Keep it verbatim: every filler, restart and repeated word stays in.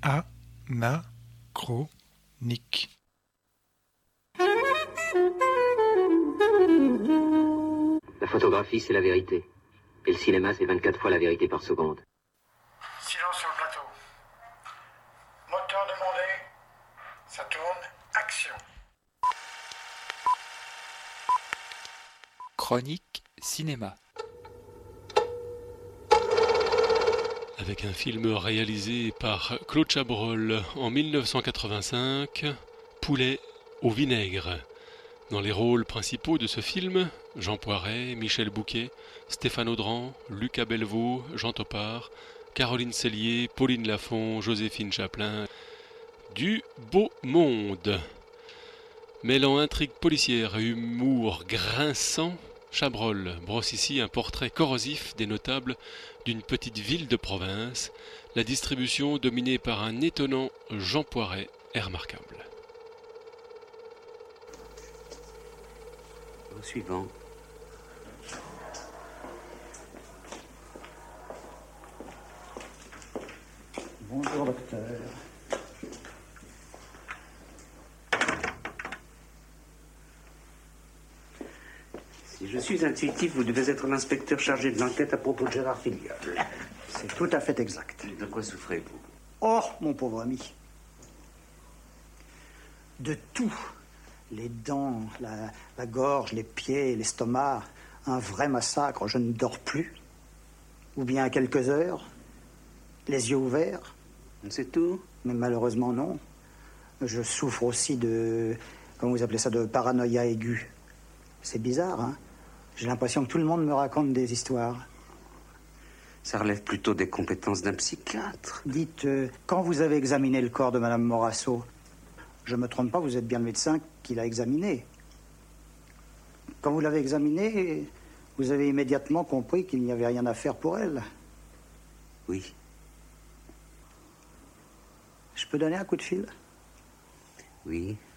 Anachronique. La photographie, c'est la vérité. Et le cinéma, c'est vingt-quatre fois la vérité par seconde. Silence sur le plateau. Moteur demandé. Ça tourne. Action. Chronique cinéma. Avec un film réalisé par Claude Chabrol en mille neuf cent quatre-vingt-cinq, Poulet au vinaigre. Dans les rôles principaux de ce film, Jean Poiret, Michel Bouquet, Stéphane Audran, Lucas Bellevaux, Jean Topard, Caroline Cellier, Pauline Lafont, Joséphine Chaplin. Du beau monde. Mêlant intrigue policière et humour grinçant, Chabrol brosse ici un portrait corrosif des notables d'une petite ville de province. La distribution, dominée par un étonnant Jean Poiret, est remarquable. Au suivant. Bonjour, docteur. Si je suis intuitif, vous devez être l'inspecteur chargé de l'enquête à propos de Gérard Filiol. C'est tout à fait exact. De quoi souffrez-vous? Oh, mon pauvre ami. De tout. Les dents, la, la gorge, les pieds, l'estomac. Un vrai massacre. Je ne dors plus. Ou bien à quelques heures. Les yeux ouverts. C'est tout? Mais malheureusement, non. Je souffre aussi de... Comment vous appelez ça? De paranoïa aiguë. C'est bizarre, hein? J'ai l'impression que tout le monde me raconte des histoires. Ça relève plutôt des compétences d'un psychiatre. Dites, euh, quand vous avez examiné le corps de Madame Morasso, je me trompe pas, vous êtes bien le médecin qui l'a examiné. Quand vous l'avez examiné, vous avez immédiatement compris qu'il n'y avait rien à faire pour elle. Oui. Je peux donner un coup de fil? Oui.